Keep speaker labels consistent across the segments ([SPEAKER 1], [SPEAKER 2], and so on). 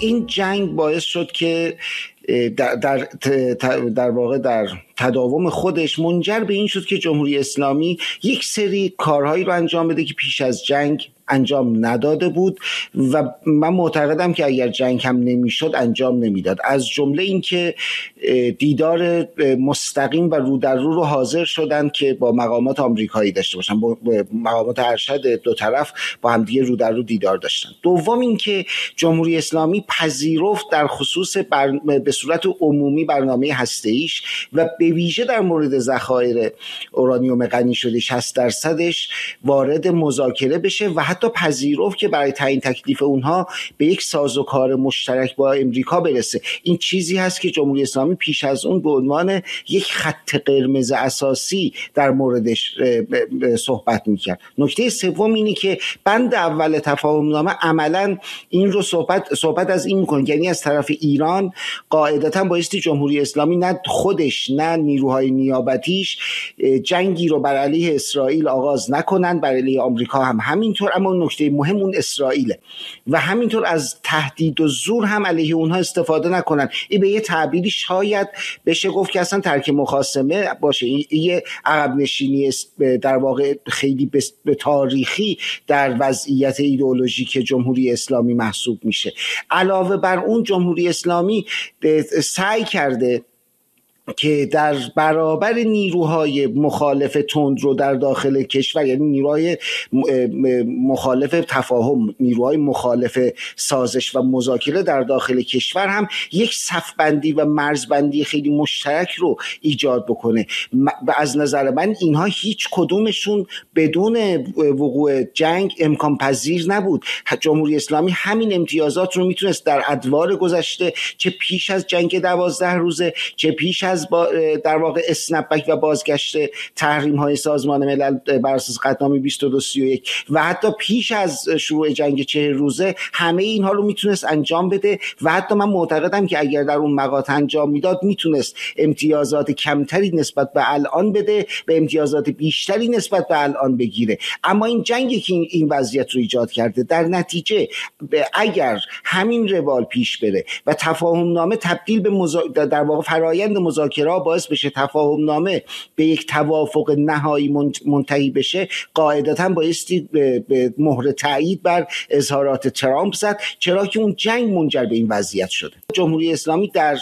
[SPEAKER 1] این جنگ باعث شد که در واقع در تداوم خودش منجر به این شد که جمهوری اسلامی یک سری کارهایی رو انجام بده که پیش از جنگ انجام نداده بود و من معتقدم که اگر جنگ هم نمیشد انجام نمیداد. از جمله این که دیدار مستقیم و رو در رو حاضر شدن که با مقامات آمریکایی داشته باشن، با مقامات ارشد دو طرف با همدیگه رو در رو دیدار داشتن. دوم این که جمهوری اسلامی پذیرفت در خصوص به صورت عمومی برنامه هسته‌ایش و به ویژه در مورد ذخایر اورانیوم غنی شده 60% وارد مذاکره بشه و حتی پذیرفت که برای تعیین تکلیف اونها به یک سازوکار مشترک با امریکا برسه. این چیزی هست که جمهوری اسلامی پیش از اون به عنوان یک خط قرمز اساسی در موردش صحبت میکرد. نکته سوم اینه که بند اول تفاهم نامه عملاً این رو صحبت از این میکنه، یعنی از طرف ایران قاعدتاً بایستی جمهوری اسلامی نه خودش نه نیروهای نیابتیش جنگی رو بر علیه اسرائیل آغاز نکنن، بر علیه آمریکا هم همینطور، اما نکته مهم اون اسرائیله و همینطور از تهدید و زور هم علیه اونها استفاده نکنن. این به یه تعبیری شاید بشه گفت که اصلا ترک مخاصمه باشه، یه عقب نشینی در واقع خیلی به تاریخی در وضعیت ایدئولوژیک جمهوری اسلامی محسوب میشه. علاوه بر اون جمهوری اسلامی سعی کرده که در برابر نیروهای مخالف تندرو در داخل کشور، یعنی نیروهای مخالف تفاهم، نیروهای مخالف سازش و مذاکره در داخل کشور هم یک صفبندی و مرزبندی خیلی مشترک رو ایجاد بکنه. از نظر من اینها هیچ کدومشون بدون وقوع جنگ امکان پذیر نبود. جمهوری اسلامی همین امتیازات رو میتونست در ادوار گذشته، چه پیش از جنگ 12 روزه، چه پیش از در واقع اسنپبک و بازگشت تحریم های سازمان ملل بر اساس قطعنامه 2231 و حتی پیش از شروع جنگ 40 روزه، همه اینها رو میتونست انجام بده و حتی من معتقدم که اگر در اون مقاطع انجام میداد میتونست امتیازات کمتری نسبت به الان بده و امتیازات بیشتری نسبت به الان بگیره. اما این جنگی که این وضعیت رو ایجاد کرده، در نتیجه اگر همین روال پیش بره و تفاهم نامه تبدیل به در واقع فرایند مذاکره باعث بشه تفاهم نامه به یک توافق نهایی منتهی بشه، قاعدتاً بایستی به مهر تایید بر اظهارات ترامپ زد، چرا که اون جنگ منجر به این وضعیت شده. جمهوری اسلامی در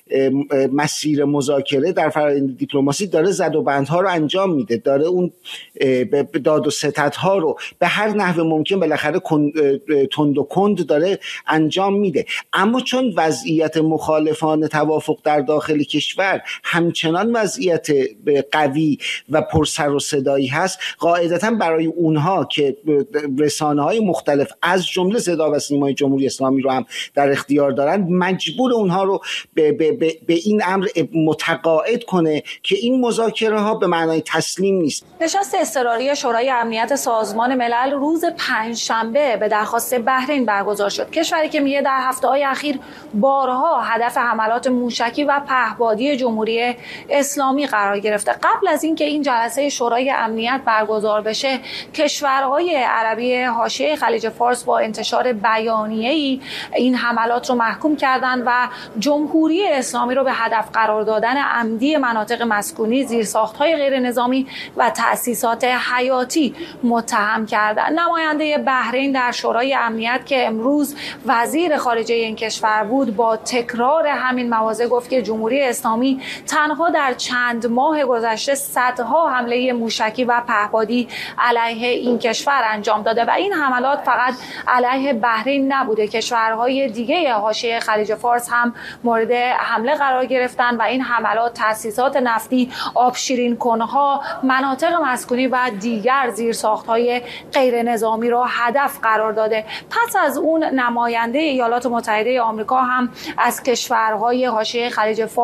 [SPEAKER 1] مسیر مذاکره در فرآیند دیپلماسی داره زد و بندها رو انجام میده، داره اون داد و ستدها رو به هر نحو ممکن بالاخره تند و کند داره انجام میده. اما چون وضعیت مخالفان توافق در داخل کشور همچنان وضعیت قوی و پرسر و صدایی هست، قاعدتاً برای اونها که رسانه‌های مختلف از جمله صدا و سیمای جمهوری اسلامی رو هم در اختیار دارن، مجبور اونها رو به این امر متقاعد کنه که این مذاکره ها به معنای تسلیم نیست.
[SPEAKER 2] نشست اضطراری شورای امنیت سازمان ملل روز پنجشنبه به درخواست بحرین برگزار شد. کشوری که میگه در هفته‌های اخیر بارها هدف حملات موشکی و پهپادی جمهوری اسلامی قرار گرفته. قبل از اینکه این جلسه شورای امنیت برگزار بشه، کشورهای عربی حاشیه خلیج فارس با انتشار بیانیه‌ای این حملات رو محکوم کردند و جمهوری اسلامی رو به هدف قرار دادن عمدی مناطق مسکونی، زیرساخت‌های غیر نظامی و تأسیسات حیاتی متهم کردند. نماینده بحرین در شورای امنیت که امروز وزیر خارجه این کشور بود، با تکرار همین مواضع گفت که جمهوری اسلامی تنها در چند ماه گذشته صدها حمله موشکی و پهپادی علیه این کشور انجام داده و این حملات فقط علیه بحرین نبوده. کشورهای دیگه حاشیه خلیج فارس هم مورد حمله قرار گرفتن و این حملات تأسیسات نفتی، آبشیرین کنها، مناطق مسکونی و دیگر زیرساخت‌های غیر نظامی را هدف قرار داده. پس از اون نماینده ایالات متحده آمریکا هم از کشورهای حاشیه خلیج فارس حمایت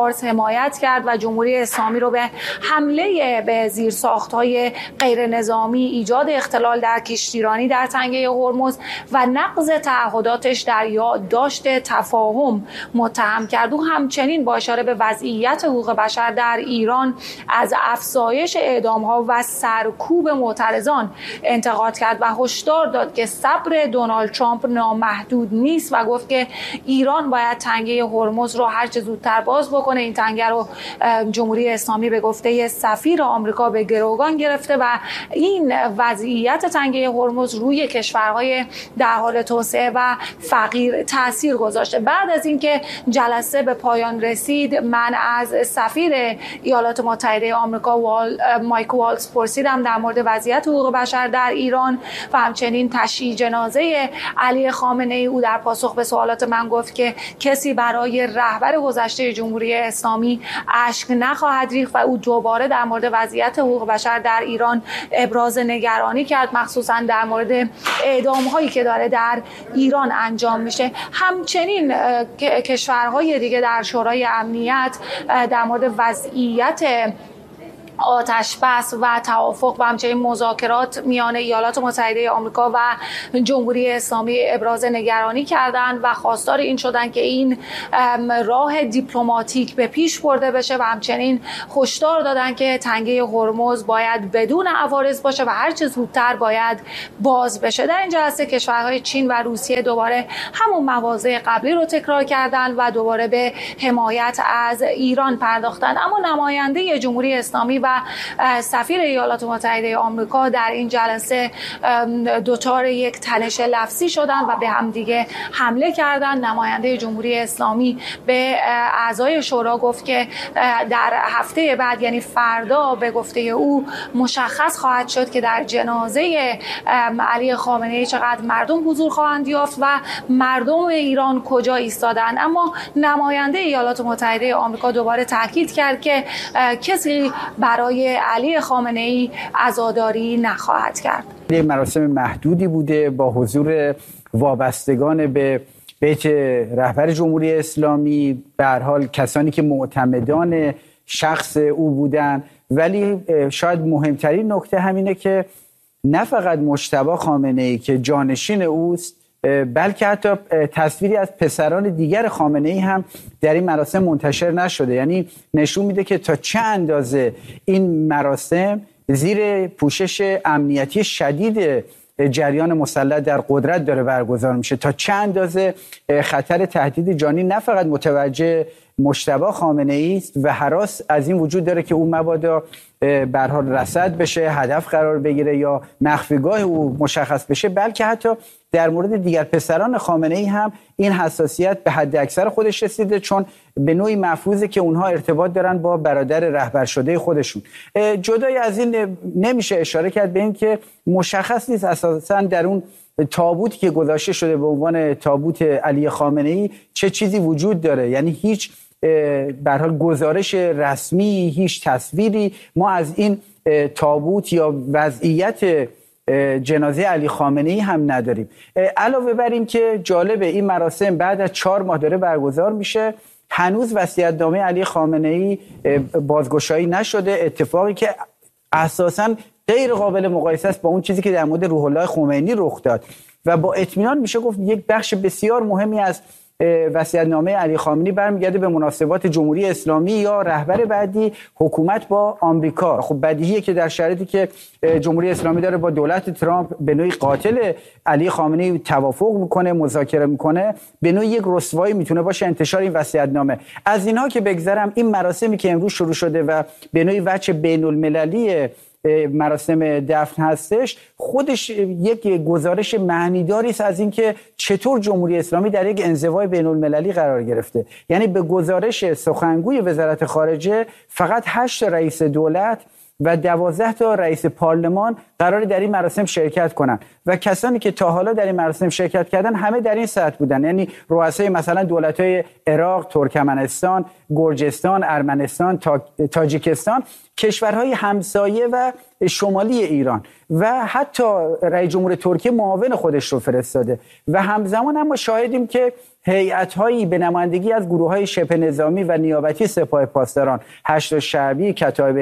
[SPEAKER 2] حمایت کرد و جمهوری اسلامی رو به حمله به زیرساخت‌های غیر نظامی، ایجاد اختلال در کشتیرانی در تنگه هرمز و نقض تعهداتش در یادداشت تفاهم متهم کرد. او همچنین با اشاره به وضعیت حقوق بشر در ایران از افزایش اعدام‌ها و سرکوب معترضان انتقاد کرد و هشدار داد که صبر دونالد ترامپ نامحدود نیست و گفت که ایران باید تنگه هرمز رو هر چه زودتر باز بکنه. این تنگه رو جمهوری اسلامی به گفته سفیر آمریکا به گروگان گرفته و این وضعیت تنگه هرمز روی کشورهای در حال توسعه و فقیر تاثیر گذاشته. بعد از اینکه جلسه به پایان رسید، من از سفیر ایالات متحده آمریکا مایک والتز پرسیدم در مورد وضعیت حقوق بشر در ایران و همچنین تشییع جنازه علی خامنه‌ای. او در پاسخ به سوالات من گفت که کسی برای رهبر گذشته جمهوری اسلامی اشک نخواهد ریخت و او دوباره در مورد وضعیت حقوق بشر در ایران ابراز نگرانی کرد، مخصوصا در مورد اعدام‌هایی که داره در ایران انجام میشه. همچنین کشورهای دیگه در شورای امنیت در مورد وضعیت آتش بس و توافق و همچنین مذاکرات میان ایالات متحده آمریکا و جمهوری اسلامی ابراز نگرانی کردند و خواستار این شدند که این راه دیپلماتیک به پیش برده بشه و همچنین هشدار دادند که تنگه هرمز باید بدون عوارض باشه و هر چه زودتر باید باز بشه. در این جلسه کشورهای چین و روسیه دوباره همون مواضع قبلی رو تکرار کردند و دوباره به حمایت از ایران پرداختند. اما نماینده جمهوری اسلامی و سفیر ایالات متحده آمریکا در این جلسه دچار یک تنش لفظی شدند و به همدیگه حمله کردند. نماینده جمهوری اسلامی به اعضای شورا گفت که در هفته بعد یعنی فردا به گفته او مشخص خواهد شد که در جنازه علی خامنه‌ای چقدر مردم حضور خواهند یافت و مردم ایران کجا ایستادند. اما نماینده ایالات متحده آمریکا دوباره تاکید کرد که کسی برای علی خامنه‌ای عزاداری نخواهد کرد.
[SPEAKER 3] مراسم محدودی بوده با حضور وابستگان به بیت رهبر جمهوری اسلامی، به هر حال کسانی که معتمدان شخص او بودن، ولی شاید مهمترین نکته همینه که نه فقط مجتبی خامنه‌ای که جانشین اوست، بلکه حتی تصویری از پسران دیگر خامنه‌ای هم در این مراسم منتشر نشده. یعنی نشون میده که تا چه اندازه این مراسم زیر پوشش امنیتی شدید جریان مسلط در قدرت داره برگزار میشه، تا چه اندازه خطر تهدید جانی نه فقط متوجه مجتبی خامنه‌ای است و هراس از این وجود داره که اون مبادا به هر حال رصد بشه، هدف قرار بگیره یا مخفیگاه او مشخص بشه، بلکه حتی در مورد دیگر پسران خامنه‌ای هم این حساسیت به حد اکثر خودش رسیده، چون به نوعی مفروضه که اونها ارتباط دارن با برادر رهبر شده خودشون. جدای از این نمیشه اشاره کرد به این که مشخص نیست اساساً در اون تابوتی که گذاشته شده به عنوان تابوت علی خامنه‌ای چه چیزی وجود داره. یعنی هیچ به هر حال گزارش رسمی، هیچ تصویری ما از این تابوت یا وضعیت جنازه علی خامنه‌ای هم نداریم. علاوه بر این که جالب این مراسم بعد از 4 ماه داره برگزار میشه، هنوز وصیت‌نامه علی خامنه‌ای بازگشایی نشده، اتفاقی که اساساً غیر قابل مقایسه است با اون چیزی که در مورد روح الله خمینی رخ داد و با اطمینان میشه گفت یک بخش بسیار مهمی از وصیت‌نامه علی خامنه‌ای برمیگرده به مناسبات جمهوری اسلامی یا رهبر بعدی حکومت با آمریکا. خب بدیهیه که در شرایطی که جمهوری اسلامی داره با دولت ترامپ به نوعی قاتل علی خامنه‌ای توافق میکنه، مذاکره میکنه، به نوعی یک رسوایی میتونه باشه انتشار این وصیت‌نامه. از اینها که بگذرم، این مراسمی که امروز شروع شده و به نوعی وجه بین‌المللی مراسم دفن هستش، خودش یک گزارش معنیداری است از اینکه چطور جمهوری اسلامی در یک انزوای بین‌المللی قرار گرفته. یعنی به گزارش سخنگوی وزارت خارجه فقط 8 رئیس دولت و 12 تا رئیس پارلمان قرار در این مراسم شرکت کنن و کسانی که تا حالا در این مراسم شرکت کردن همه در این سطح بودن، یعنی رؤسای مثلا دولت‌های عراق، ترکمنستان، گرجستان، ارمنستان، تاجیکستان، کشورهای همسایه و شمالی ایران و حتی رئیس جمهور ترکیه معاون خودش رو فرستاده و همزمان هم ما شاهدیم که هیئت‌هایی به نمایندگی از گروه‌های شبه نظامی و نیابتی سپاه پاسداران، هشت شعبی، کتایب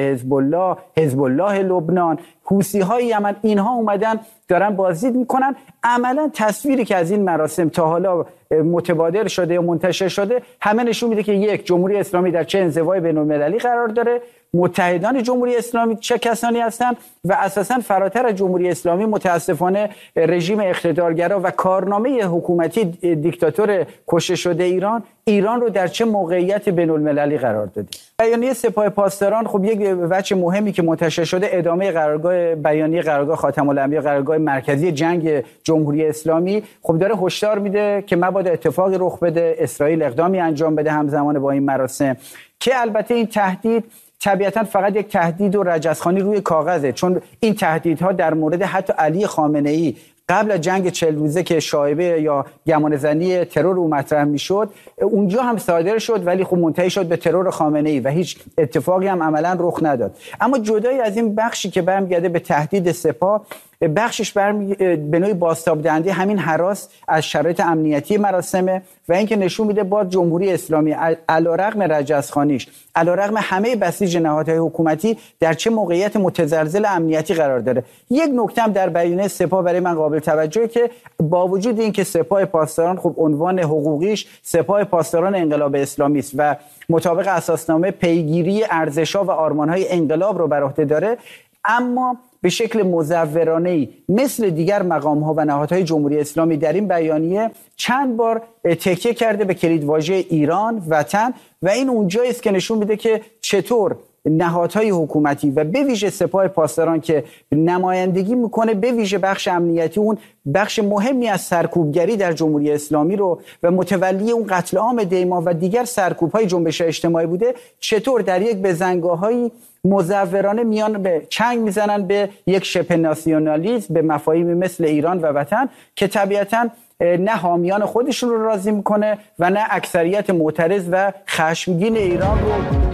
[SPEAKER 3] حزب الله لبنان، حوثی‌های یمن، اینها اومدن دارن بازدید میکنن. عملا تصویری که از این مراسم تا حالا متبادر شده یا منتشر شده همه نشون میده که یک، جمهوری اسلامی در چه انزوای بین‌المللی قرار داره، متحدان جمهوری اسلامی چه کسانی هستند و اساساً فراتر از جمهوری اسلامی متاسفانه رژیم اقتدارگرا و کارنامه حکومتی دیکتاتور کشته شده ایران رو در چه موقعیت بین‌المللی قرار داده. بیانیه سپاه پاسداران خب یک وجه مهمی که منتشر شده ادامه بیانیه قرارگاه خاتم الانبیا، قرارگاه مرکزی جنگ جمهوری اسلامی، خب داره هشدار میده که مبادا اتفاقی رخ بده، اسرائیل اقدامی انجام بده همزمان با این مراسم، که البته این تهدید طبیعتا فقط یک تهدید و رجزخوانی روی کاغذه، چون این تهدیدها در مورد حتی علی خامنه‌ای قبل از جنگ 40 روزه که شایبه یا گمانه‌زنی ترور او مطرح میشد اونجا هم صادر شد، ولی خب منتهی شد به ترور خامنه‌ای و هیچ اتفاقی هم عملا رخ نداد. اما جدای از این بخشی که برمیگرده به تهدید سپاه، بخشش به نوعی بازتاب دهنده همین هراس از شرایط امنیتی مراسمه و اینکه نشون میده با جمهوری اسلامی علیرغم رجزخوانیش، علیرغم همه بسیج نهادهای حکومتی در چه موقعیت متزلزل امنیتی قرار داره. یک نکته هم در بیانیه سپاه برای من قابل توجهه که با وجود اینکه سپاه پاسداران خب عنوان حقوقیش سپاه پاسداران انقلاب اسلامی است و مطابق اساسنامه پیگیری ارزش‌ها و آرمان‌های انقلاب رو بر عهده داره، اما به شکل مزورانه‌ای مثل دیگر مقام‌ها و نهادهای جمهوری اسلامی در این بیانیه چند بار تکیه کرده به کلیدواژه ایران، وطن، و این اونجایی است که نشون میده که چطور نهادهای حکومتی و به ویژه سپاه پاسداران که نمایندگی میکنه به ویژه بخش امنیتی، اون بخش مهمی از سرکوبگری در جمهوری اسلامی رو و متولی اون قتل عام دیما و دیگر سرکوب‌های جنبش اجتماعی بوده، چطور در یک بزنگاه‌های مزورانه میان به چنگ میزنن به یک شبه ناسیونالیسم، به مفاهیمی مثل ایران و وطن که طبیعتاً نه حامیان خودشون رو راضی میکنه و نه اکثریت معترض و خشمگین ایران رو